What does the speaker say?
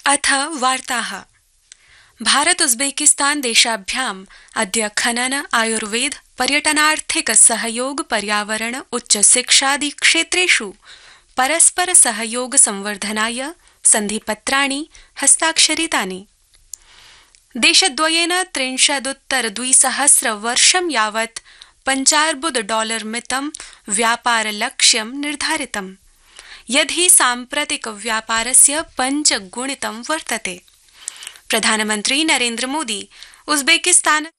अथ वार्ताः। भारत उज्बेकिस्तान देशाभ्याम् अद्य खनन, आयुर्वेद, पर्यटनार्थिक सहयोग, पर्यावरण, उच्च शिक्षादि क्षेत्रेषु परस्पर सहयोग संवर्धनाय सन्धिपत्राणि हस्ताक्षरितानि। देशद्वयेन 30-उत्तर-2000 वर्षं यावत् $5 मितं व्यापारलक्ष्यं निर्धारितम्, यद्धि साम्प्रतिक व्यापारस्य 5 गुणितं वर्तते। प्रधानमन्त्री नरेन्द्र मोदी उज्बेकिस्तान